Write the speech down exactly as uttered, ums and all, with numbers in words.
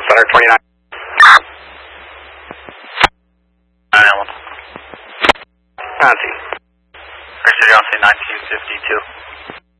Center twenty-nine. Hamilton. Nancy. City, I'll say nineteen fifty-two.